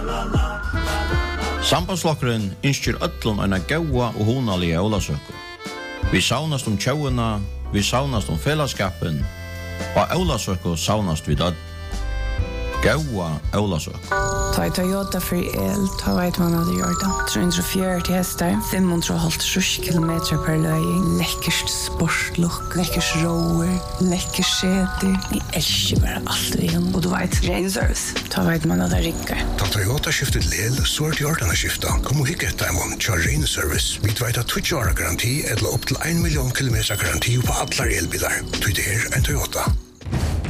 Sambandslokkeren innskjer öllum eina gaua og hunalige ólasøku. Vi saunast tjóuna, vi saunast fellesskapen, og ólasøku saunast við öll. Gaua ólasøku. Ta i Toyota for el, ta veit man hadde gjort det. 340 hester, 550 kilometer per løy, lekkert sportlokk, lekkert roer, lekkert skjeter. Vi elsker bare alt vi om. Og du vet, ren service. Ta veit man hadde rikker. Ta Toyota skiftet lel, så det gjort denne skiftet. Kom og hikke etter om til ren service. Vi vet at 20 år garanti, eller opp til 1 million kilometer garanti på alle elbiler. Du det en Toyota.